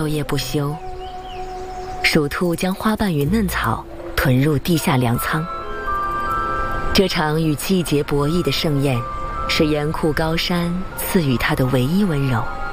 夜不休。鼠兔将花瓣与嫩草囤入地下粮仓。这场与季节博弈的盛宴，是严酷高山赐予它的唯一温柔。